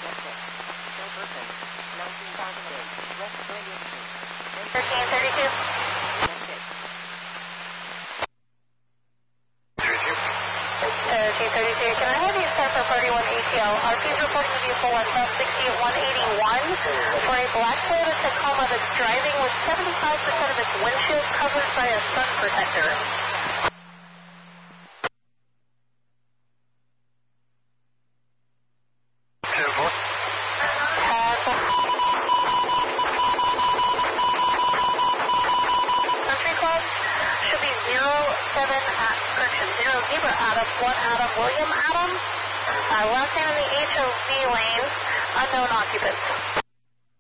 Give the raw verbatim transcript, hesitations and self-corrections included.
thirteen thirty-two. thirteen thirty-two, can I have you start for thirty-one A T L? R P's reporting to vehicle one twelve sixty at one eighty-one for a black Toyota Tacoma that's driving with seventy-five percent of its windshield covered by a sun protector. Country Club should be zero seven at correction, zero Zebra Adam, one Adam, William Adam. Uh, last name in the H O V lane, unknown occupants.